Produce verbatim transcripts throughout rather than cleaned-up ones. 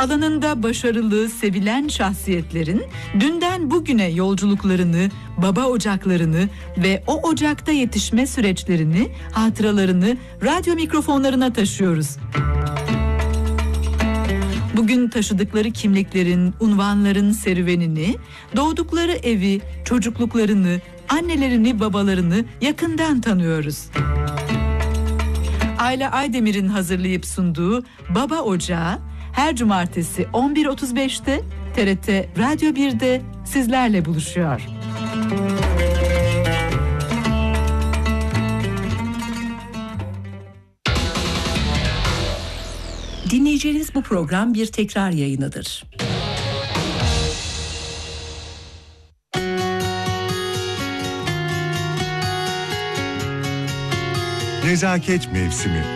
Alanında başarılı, sevilen şahsiyetlerin dünden bugüne yolculuklarını, baba ocaklarını ve o ocakta yetişme süreçlerini, hatıralarını radyo mikrofonlarına taşıyoruz. Bugün taşıdıkları kimliklerin, unvanların serüvenini, doğdukları evi, çocukluklarını, annelerini, babalarını yakından tanıyoruz. Ayla Aydemir'in hazırlayıp sunduğu Baba Ocağı her cumartesi on bir otuz beşte T R T Radyo bir'de sizlerle buluşuyor. Dinleyeceğiniz bu program bir tekrar yayınıdır. Nezaket Mevsimi.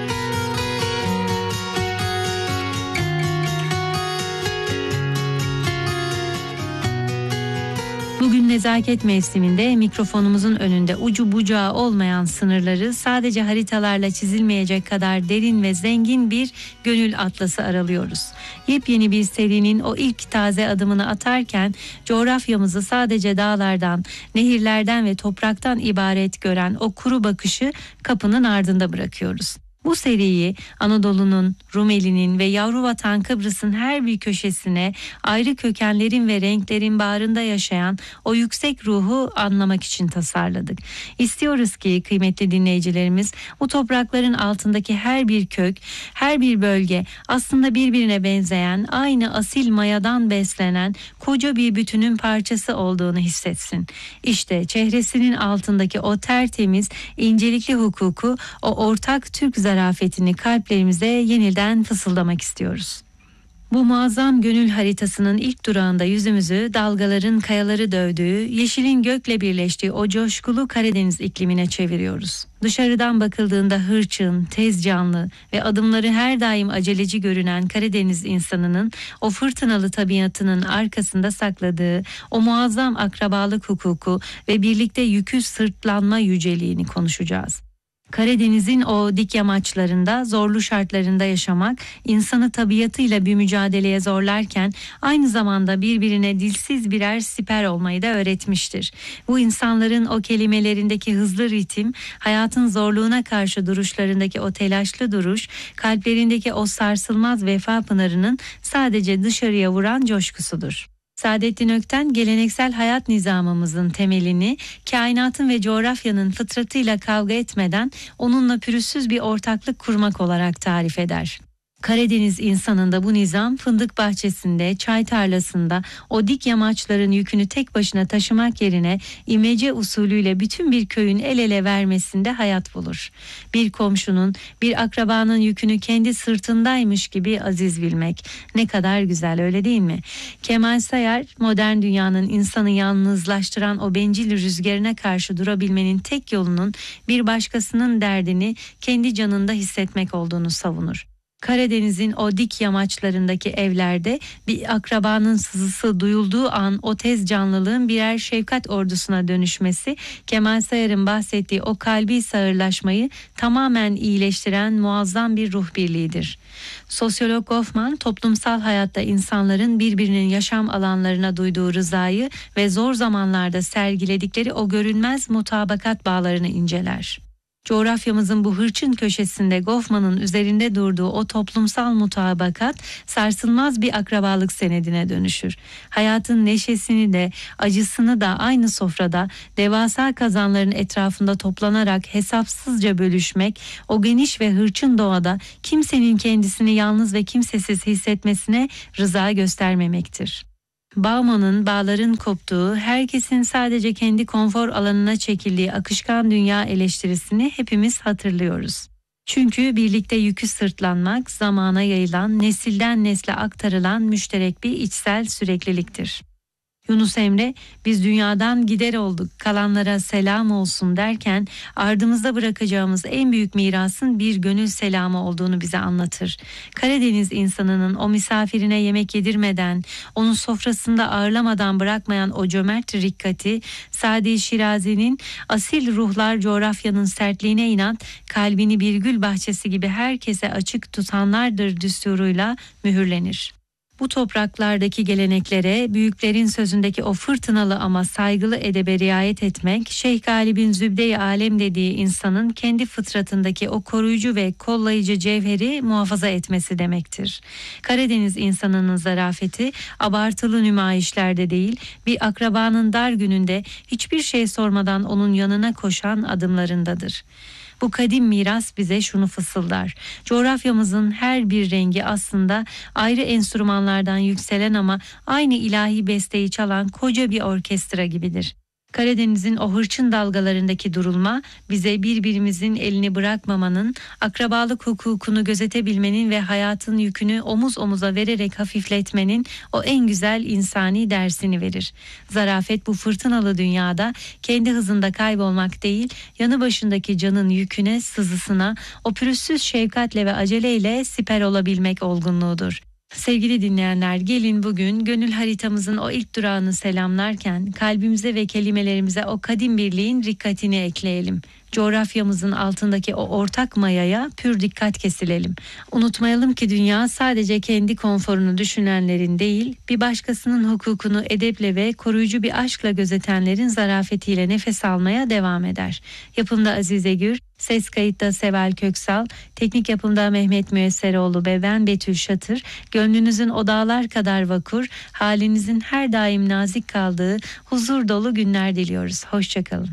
Bugün nezaket mevsiminde mikrofonumuzun önünde ucu bucağı olmayan sınırları sadece haritalarla çizilmeyecek kadar derin ve zengin bir gönül atlası aralıyoruz. Yepyeni bir serinin o ilk taze adımını atarken coğrafyamızı sadece dağlardan, nehirlerden ve topraktan ibaret gören o kuru bakışı kapının ardında bırakıyoruz. Bu seriyi Anadolu'nun, Rumeli'nin ve yavru vatan Kıbrıs'ın her bir köşesine ayrı kökenlerin ve renklerin bağrında yaşayan o yüksek ruhu anlamak için tasarladık. İstiyoruz ki kıymetli dinleyicilerimiz bu toprakların altındaki her bir kök, her bir bölge aslında birbirine benzeyen, aynı asil mayadan beslenen koca bir bütünün parçası olduğunu hissetsin. İşte çehresinin altındaki o tertemiz, incelikli hukuku, o ortak Türk zarafetini kalplerimize yeniden fısıldamak istiyoruz. Bu muazzam gönül haritasının ilk durağında yüzümüzü dalgaların kayaları dövdüğü, yeşilin gökle birleştiği o coşkulu Karadeniz iklimine çeviriyoruz. Dışarıdan bakıldığında hırçın, tez canlı ve adımları her daim aceleci görünen Karadeniz insanının o fırtınalı tabiatının arkasında sakladığı o muazzam akrabalık hukuku ve birlikte yükü sırtlanma yüceliğini konuşacağız. Karadeniz'in o dik yamaçlarında, zorlu şartlarında yaşamak, insanı tabiatıyla bir mücadeleye zorlarken aynı zamanda birbirine dilsiz birer siper olmayı da öğretmiştir. Bu insanların o kelimelerindeki hızlı ritim, hayatın zorluğuna karşı duruşlarındaki o telaşlı duruş, kalplerindeki o sarsılmaz vefa pınarının sadece dışarıya vuran coşkusudur. Saadettin Ökten geleneksel hayat nizamımızın temelini kainatın ve coğrafyanın fıtratıyla kavga etmeden onunla pürüzsüz bir ortaklık kurmak olarak tarif eder. Karadeniz insanında bu nizam fındık bahçesinde, çay tarlasında o dik yamaçların yükünü tek başına taşımak yerine imece usulüyle bütün bir köyün el ele vermesinde hayat bulur. Bir komşunun, bir akrabanın yükünü kendi sırtındaymış gibi aziz bilmek. Ne kadar güzel, öyle değil mi? Kemal Sayar, modern dünyanın insanı yalnızlaştıran o bencil rüzgarına karşı durabilmenin tek yolunun bir başkasının derdini kendi canında hissetmek olduğunu savunur. Karadeniz'in o dik yamaçlarındaki evlerde bir akrabanın sızısı duyulduğu an o tez canlılığın birer şefkat ordusuna dönüşmesi, Kemal Sayar'ın bahsettiği o kalbi sağırlaşmayı tamamen iyileştiren muazzam bir ruh birliğidir. Sosyolog Goffman, toplumsal hayatta insanların birbirinin yaşam alanlarına duyduğu rızayı ve zor zamanlarda sergiledikleri o görünmez mutabakat bağlarını inceler. Coğrafyamızın bu hırçın köşesinde Goffman'ın üzerinde durduğu o toplumsal mutabakat sarsılmaz bir akrabalık senedine dönüşür. Hayatın neşesini de acısını da aynı sofrada devasa kazanların etrafında toplanarak hesapsızca bölüşmek, o geniş ve hırçın doğada kimsenin kendisini yalnız ve kimsesiz hissetmesine rıza göstermemektir. Bauman'ın bağların koptuğu, herkesin sadece kendi konfor alanına çekildiği akışkan dünya eleştirisini hepimiz hatırlıyoruz. Çünkü birlikte yükü sırtlanmak, zamana yayılan, nesilden nesle aktarılan müşterek bir içsel sürekliliktir. Yunus Emre, biz dünyadan gider olduk, kalanlara selam olsun derken ardımızda bırakacağımız en büyük mirasın bir gönül selamı olduğunu bize anlatır. Karadeniz insanının o misafirine yemek yedirmeden, onun sofrasında ağırlamadan bırakmayan o cömert rikkati, Sadi Şirazi'nin asil ruhlar coğrafyanın sertliğine inat, kalbini bir gül bahçesi gibi herkese açık tutanlardır düsturuyla mühürlenir. bu topraklardaki geleneklere, büyüklerin sözündeki o fırtınalı ama saygılı edebe riayet etmek, Şeyh Galip'in Zübde-i Alem dediği insanın kendi fıtratındaki o koruyucu ve kollayıcı cevheri muhafaza etmesi demektir. Karadeniz insanının zarafeti abartılı nümayişlerde değil, bir akrabanın dar gününde hiçbir şey sormadan onun yanına koşan adımlarındadır. Bu kadim miras bize şunu fısıldar: coğrafyamızın her bir rengi aslında ayrı enstrümanlardan yükselen ama aynı ilahi besteyi çalan koca bir orkestra gibidir. Karadeniz'in o hırçın dalgalarındaki durulma bize birbirimizin elini bırakmamanın, akrabalık hukukunu gözetebilmenin ve hayatın yükünü omuz omuza vererek hafifletmenin o en güzel insani dersini verir. Zarafet bu fırtınalı dünyada kendi hızında kaybolmak değil, yanı başındaki canın yüküne, sızısına, o pürüzsüz şefkatle ve aceleyle siper olabilmek olgunluğudur. Sevgili dinleyenler, gelin bugün gönül haritamızın o ilk durağını selamlarken kalbimize ve kelimelerimize o kadim birliğin rikkatini ekleyelim. Coğrafyamızın altındaki o ortak mayaya pür dikkat kesilelim. Unutmayalım ki dünya sadece kendi konforunu düşünenlerin değil, bir başkasının hukukunu edeple ve koruyucu bir aşkla gözetenlerin zarafetiyle nefes almaya devam eder. Yapımda Azize Gür, ses kayıtta Seval Köksal, teknik yapımda Mehmet Müesseroğlu ve ben Betül Şatır, gönlünüzün o dağlar kadar vakur, halinizin her daim nazik kaldığı huzur dolu günler diliyoruz. Hoşçakalın.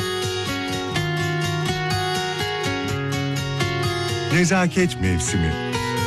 Nezaket mevsimi.